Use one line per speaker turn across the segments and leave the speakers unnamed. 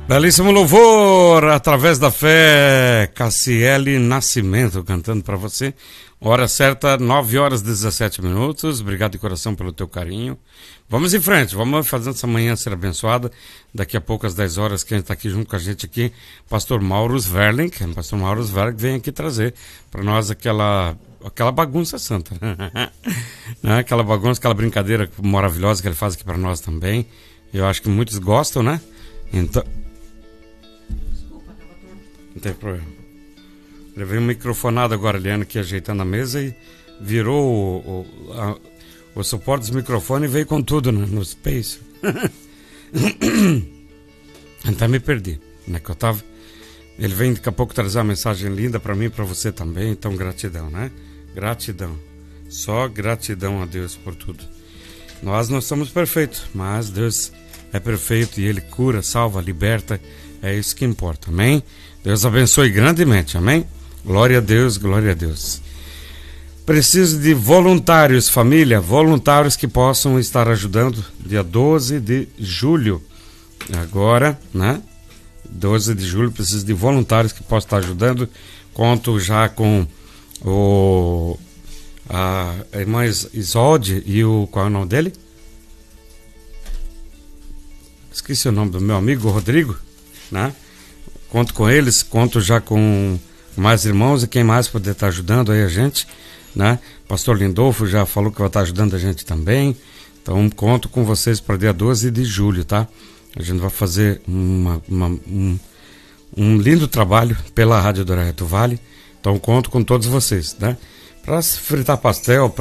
Belíssimo louvor, através da fé, Cassiele Nascimento cantando para você. Hora certa, 9h17. Obrigado de coração pelo teu carinho. Vamos em frente, vamos fazendo essa manhã ser abençoada. Daqui a pouco, às 10 horas, quem está aqui junto com a gente aqui, Pastor Mauro Sverling. Pastor Mauro Sverling vem aqui trazer para nós aquela bagunça santa. Né? Aquela bagunça, aquela brincadeira maravilhosa que ele faz aqui para nós também. Eu acho que muitos gostam, né? Então... Não tem problema. Levei um microfonado agora, Eliane, aqui ajeitando a mesa e virou o suporte dos microfones e veio com tudo no space. Até me perdi, né, que eu tava... Ele vem daqui a pouco trazer uma mensagem linda para mim e para você também, então gratidão, né? Gratidão. Só gratidão a Deus por tudo. Nós não somos perfeitos, mas Deus é perfeito e Ele cura, salva, liberta. É isso que importa, amém? Deus abençoe grandemente, amém? Glória a Deus, glória a Deus. Preciso de voluntários, família, voluntários que possam estar ajudando dia 12 de julho. Agora, né? 12 de julho, preciso de voluntários que possam estar ajudando. Conto já com a irmã Isolde e qual é o nome dele? Esqueci o nome do meu amigo Rodrigo, né? Conto com eles, conto já com mais irmãos e quem mais poder estar ajudando aí a gente, né? Pastor Lindolfo já falou que vai estar ajudando a gente também. Então conto com vocês para dia 12 de julho, tá? A gente vai fazer um lindo trabalho pela Rádio do Arraial do Vale. Então conto com todos vocês, né? Para fritar pastel,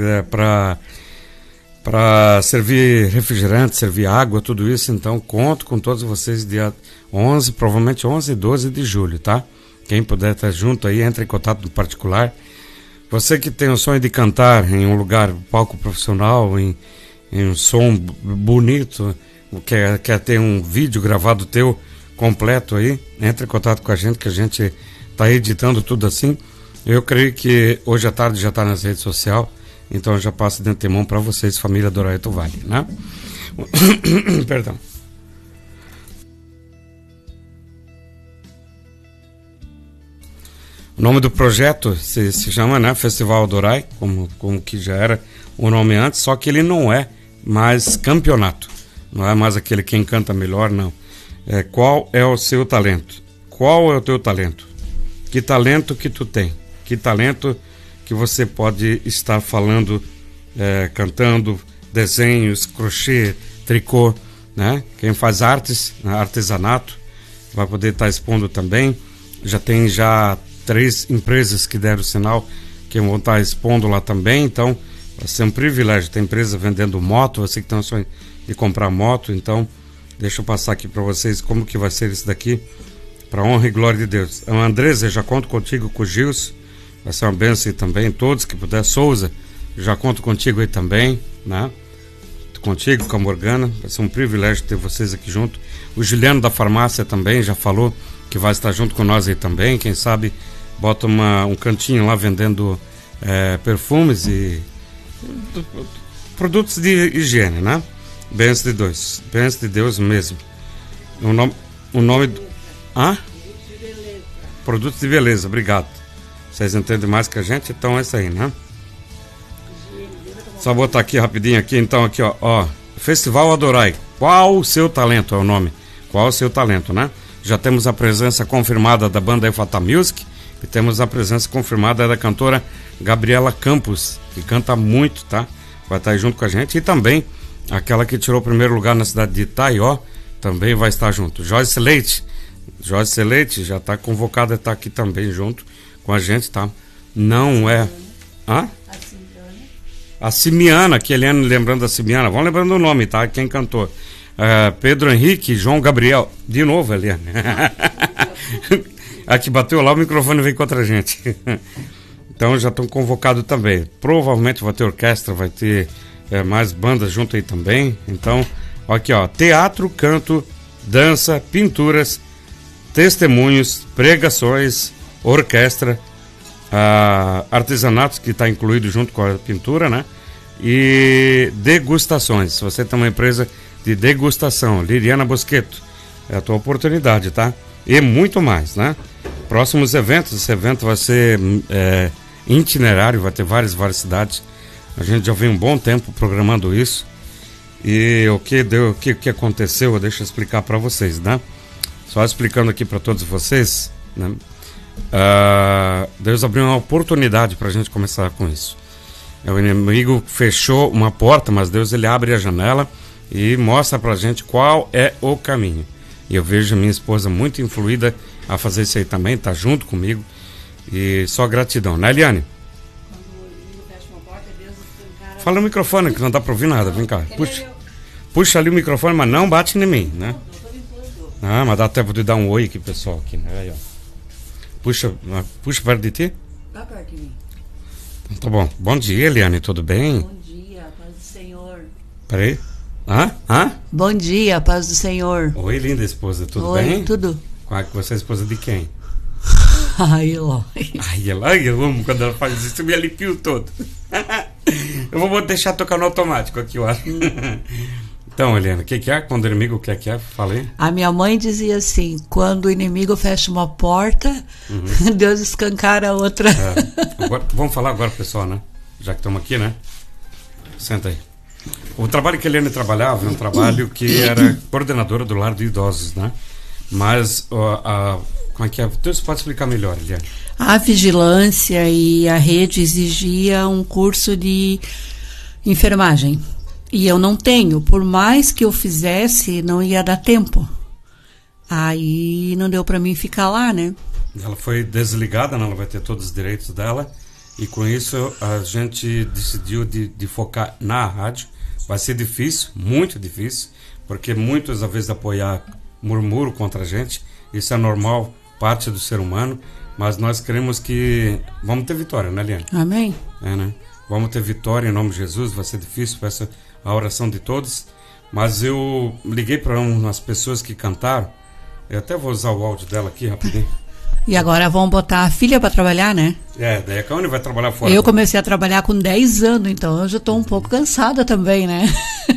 para servir refrigerante, servir água, tudo isso. Então conto com todos vocês dia 11, provavelmente 11 e 12 de julho, tá? Quem puder estar junto aí, entre em contato no particular. Você que tem o sonho de cantar em um lugar, palco profissional, em um som bonito, quer ter um vídeo gravado teu completo aí, entre em contato com a gente, que a gente está editando tudo assim. Eu creio que hoje à tarde já está nas redes sociais, então eu já passo de antemão para vocês, família do Arraial do Vale, né? Perdão. O nome do projeto se chama, né, Festival Adorai, como que já era o nome antes, só que ele não é mais campeonato. Não é mais aquele quem canta melhor, não. Qual é o seu talento? Qual é o teu talento? Que talento que tu tem? Que talento que você pode estar falando, cantando, desenhos, crochê, tricô, né? Quem faz artes, artesanato, vai poder estar expondo também. Tem 3 empresas que deram sinal que vão estar expondo lá também, então vai ser um privilégio. Tem empresa vendendo moto, você que tem o sonho de comprar moto, então deixa eu passar aqui para vocês como que vai ser isso daqui, para honra e glória de Deus. A Andresa, já conto contigo, com o Gilson, vai ser uma bênção aí também, todos que puder. Souza, já conto contigo aí também, né? Contigo, com a Morgana, vai ser um privilégio ter vocês aqui junto. O Juliano da farmácia também já falou que vai estar junto com nós aí também, quem sabe bota um cantinho lá vendendo perfumes e produtos de higiene, né? Bênção de Deus mesmo. O nome Produtos de beleza, obrigado. Vocês entendem mais que a gente, então é isso aí, né? Só botar aqui rapidinho aqui, então aqui, ó, Festival Adorai. Qual o seu talento é o nome? Qual o seu talento, né? Já temos a presença confirmada da banda Efata Music e temos a presença confirmada da cantora Gabriela Campos, que canta muito, tá? Vai estar aí junto com a gente. E também aquela que tirou o primeiro lugar na cidade de Itaió também vai estar junto. Joyce Leite já está convocada a estar aqui também junto com a gente, tá? Não é... A Simiana, que Eliane lembrando da Simiana, vamos lembrando o nome, tá? Quem cantou? Pedro Henrique, João Gabriel, de novo, Eliane. Aqui bateu lá, o microfone veio contra a gente. Então já estão convocados também. Provavelmente vai ter orquestra, vai ter mais bandas junto aí também. Então, aqui ó, teatro, canto, dança, pinturas, testemunhos, pregações, orquestra, artesanatos, que está incluído junto com a pintura, né? E degustações. Se você tem uma empresa de degustação, Liliana Bosqueto, É a tua oportunidade, tá? E muito mais, né? Próximos eventos, esse evento vai ser itinerário, vai ter várias cidades. A gente já vem um bom tempo programando isso. E o que aconteceu, deixa eu explicar para vocês, né? Só explicando aqui para todos vocês, né? Deus abriu uma oportunidade para a gente começar com isso. O inimigo fechou uma porta, mas Deus ele abre a janela e mostra para a gente qual é o caminho. E eu vejo minha esposa muito influída a fazer isso aí também, tá junto comigo. E só gratidão, né, Eliane? Fala no microfone que não dá para ouvir nada, vem cá. Puxa ali o microfone, mas não bate em mim, né? Mas dá tempo de dar um oi aqui, pessoal, aqui, né? Aí, ó. Puxa perto de ti?
Tá perto de mim.
Então, tá bom. Bom dia, Eliane, tudo bem?
Bom dia, paz do Senhor.
Peraí.
Bom dia, paz do Senhor.
Oi, linda esposa, tudo
Oi,
bem?
tudo.
Você é esposa de quem?
Ai, Eloy.
Ai, Eloy, eu amo quando ela faz isso, me arrepio todo. Eu vou deixar tocar no automático aqui, eu acho. Então, Eliane, o que é? Quando o inimigo quer que é? Falei.
A minha mãe dizia assim, quando o inimigo fecha uma porta, Deus escancara a outra.
Agora, vamos falar agora, pessoal, né? Já que estamos aqui, né? Senta aí. O trabalho que a Eliane trabalhava é um trabalho que era coordenadora do lar de idosos, né? Mas, como é que é? Você pode explicar melhor, Eliane?
A vigilância e a rede exigia um curso de enfermagem. E eu não tenho. Por mais que eu fizesse, não ia dar tempo. Aí não deu para mim ficar lá, né?
Ela foi desligada, né? Ela vai ter todos os direitos dela. E com isso a gente decidiu de focar na rádio. Vai ser difícil, muito difícil, porque muitas às vezes apoiar murmuro contra a gente. Isso é normal, parte do ser humano. Mas nós queremos que... Vamos ter vitória, né, Eliane?
Amém.
Né? Vamos ter vitória em nome de Jesus. Vai ser difícil, peço a oração de todos. Mas eu liguei para umas pessoas que cantaram. Eu até vou usar o áudio dela aqui rapidinho.
E agora vão botar a filha para trabalhar, né?
Daí a Caune vai trabalhar fora.
Eu comecei a trabalhar com 10 anos, então eu já estou um pouco cansada também, né?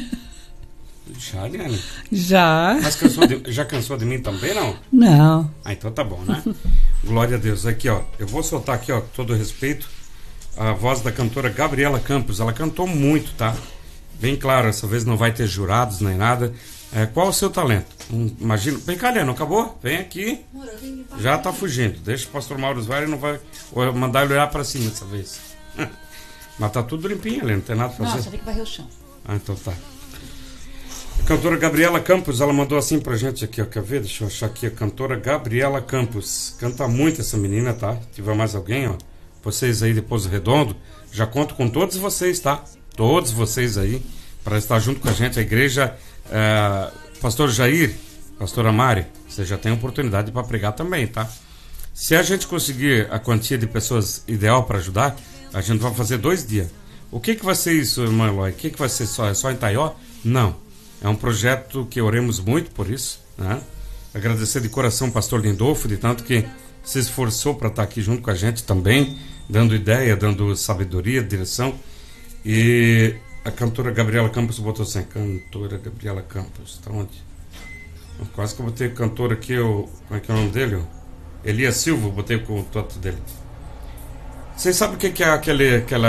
Já, Eliane?
Já.
Mas já cansou de mim também, não?
Não.
Então tá bom, né? Glória a Deus. Aqui, ó, eu vou soltar aqui, ó, com todo respeito, a voz da cantora Gabriela Campos. Ela cantou muito, tá? Bem claro, essa vez não vai ter jurados nem nada. Qual o seu talento? Imagina. Vem cá, Eliane, não acabou? Vem aqui. Já tá fugindo. Deixa o pastor Mauro Osvaldo e não vai mandar ele olhar pra cima dessa vez. Mas tá tudo limpinho, Eliane, não tem nada pra fazer.
Nossa, tem que varrer o chão.
Então tá. A cantora Gabriela Campos, ela mandou assim pra gente aqui, ó, quer ver? Deixa eu achar aqui, a cantora Gabriela Campos. Canta muito essa menina, tá? Se tiver mais alguém, ó, vocês aí de Pouso Redondo, já conto com todos vocês, tá? Todos vocês aí, para estar junto com a gente, a igreja, pastor Jair, pastora Mari, você já tem oportunidade para pregar também, tá? Se a gente conseguir a quantia de pessoas ideal para ajudar, a gente vai fazer 2 dias. O que vai ser isso, irmã Eloy? O que vai ser só em Taió? Não. É um projeto que oremos muito por isso, né? Agradecer de coração o pastor Lindolfo, de tanto que se esforçou para estar aqui junto com a gente também, dando ideia, dando sabedoria, direção. E a cantora Gabriela Campos botou assim, cantora Gabriela Campos, tá onde? Quase que eu botei cantor aqui, como é que é o nome dele? Elias Silva, botei o contato dele. Vocês sabem o que é aquele, como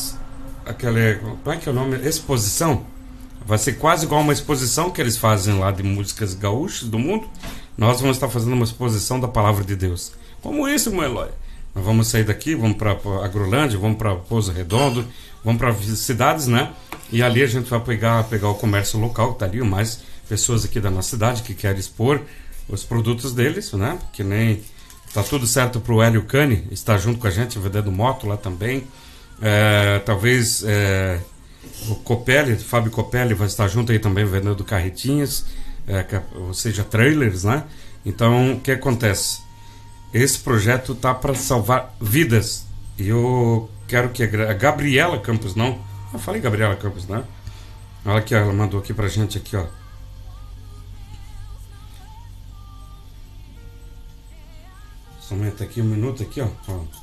é que é o nome? Exposição? Vai ser quase igual uma exposição que eles fazem lá de músicas gaúchas do mundo. Nós vamos estar fazendo uma exposição da Palavra de Deus. Como isso, meu Eloy? Nós vamos sair daqui, vamos para Agrolândia, vamos para Pouso Redondo, vamos para cidades, né? E ali a gente vai pegar o comércio local que está ali, mais pessoas aqui da nossa cidade que querem expor os produtos deles, né? Que nem tá tudo certo para o Hélio Cane estar junto com a gente, vendendo moto lá também. Talvez o Copelli, Fábio Copelli vai estar junto aí também vendendo carretinhas, ou seja, trailers, né? Então, o que acontece? Esse projeto tá para salvar vidas. E eu quero que a Gabriela Campos, não? Eu falei Gabriela Campos, né? Olha aqui, ela mandou aqui pra gente aqui, ó. Somente aqui um minuto aqui, ó.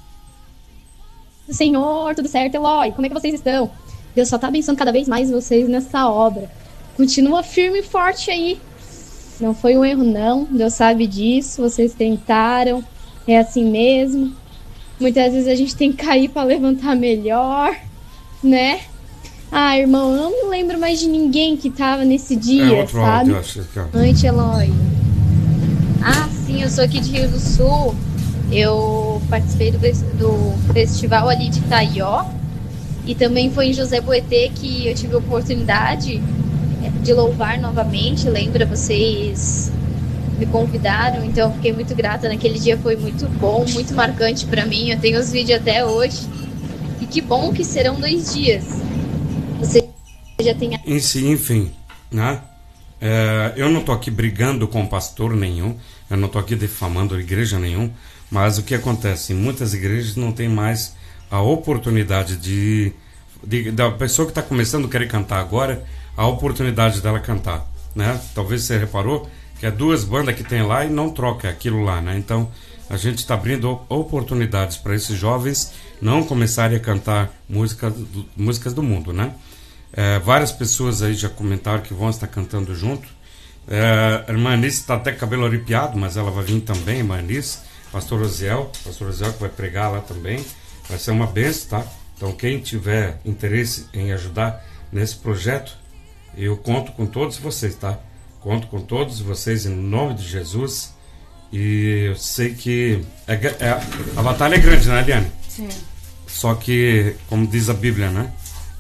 Senhor, tudo certo, Eloy? Como é que vocês estão? Deus só tá abençoando cada vez mais vocês nessa obra. Continua firme e forte aí. Não foi um erro, não. Deus sabe disso. Vocês tentaram. É assim mesmo. Muitas vezes a gente tem que cair para levantar melhor, né? Ah, irmão, eu não me lembro mais de ninguém que tava nesse dia, sabe? Noite, Eloy. Ah, sim, eu sou aqui de Rio do Sul. Eu participei do festival ali de Itaió. E também foi em José Boetê que eu tive a oportunidade de louvar novamente. Lembra? Vocês me convidaram, então eu fiquei muito grata. Naquele dia foi muito bom, muito marcante pra mim. Eu tenho os vídeos até hoje. E que bom que serão 2 dias. Você já tem...
Enfim, né? Eu não tô aqui brigando com pastor nenhum. Eu não tô aqui defamando igreja nenhum. Mas o que acontece? Em muitas igrejas não tem mais a oportunidade da pessoa que está começando a querer cantar agora, a oportunidade dela cantar, né? Talvez você reparou que é 2 bandas que tem lá e não troca aquilo lá, né? Então a gente está abrindo oportunidades para esses jovens não começarem a cantar músicas do mundo, né? Várias pessoas aí já comentaram que vão estar cantando junto. A irmã Anice está até com cabelo arrepiado, mas ela vai vir também, irmã Anice. Pastor Osiel que vai pregar lá também. Vai ser uma bênção, tá? Então quem tiver interesse em ajudar nesse projeto, eu conto com todos vocês, tá? Conto com todos vocês em nome de Jesus. E eu sei que a batalha é grande, né, Eliane?
Sim.
Só que, como diz a Bíblia, né?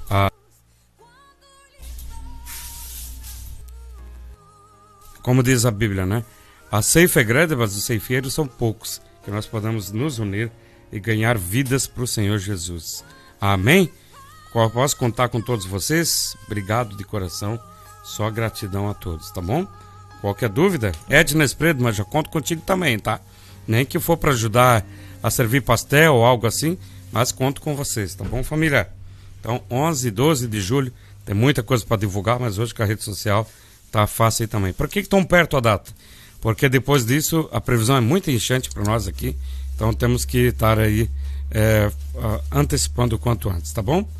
Como diz a Bíblia, né? A ceifa é grande, mas os ceifeiros são poucos. Que nós podemos nos unir e ganhar vidas para o Senhor Jesus. Amém? Posso contar com todos vocês? Obrigado de coração. Só gratidão a todos, tá bom? Qualquer dúvida? Edna Espredo, mas já conto contigo também, tá? Nem que for para ajudar a servir pastel ou algo assim, mas conto com vocês, tá bom, família? Então, 11 e 12 de julho, tem muita coisa para divulgar, mas hoje com a rede social tá fácil aí também. Por que tão perto a data? Porque depois disso, a previsão é muito enchente para nós aqui, então temos que estar aí antecipando o quanto antes, tá bom?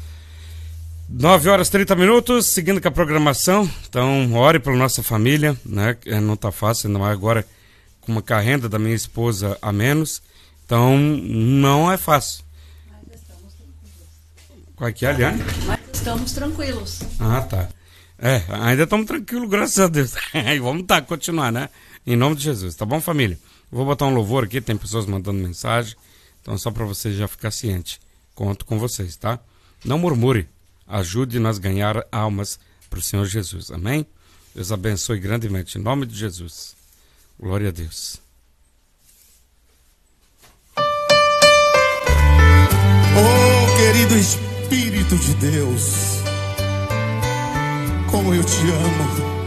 9h30, seguindo com a programação. Então, ore pela nossa família, né? Não tá fácil, ainda mais agora com a renda da minha esposa a menos. Então, não é fácil. Qual é que é, Eliane?
Mas estamos tranquilos.
Ah, tá. Ainda estamos tranquilos, graças a Deus. E vamos continuar, né? Em nome de Jesus, tá bom, família? Vou botar um louvor aqui, tem pessoas mandando mensagem. Então, só para você já ficar ciente. Conto com vocês, tá? Não murmure. Ajude nós a ganhar almas para o Senhor Jesus. Amém? Deus abençoe grandemente. Em nome de Jesus. Glória a Deus.
Oh, querido Espírito de Deus, como eu te amo.